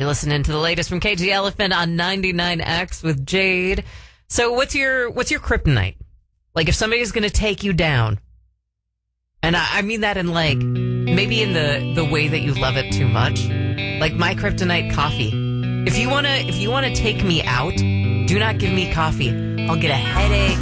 You're listening to the latest from KG Elephant on 99X with Jade. So what's your kryptonite? Like if somebody's going to take you down, and I mean that in like, maybe in the way that you love it too much. Like my kryptonite, coffee. If you want to take me out, do not give me coffee. I'll get a headache.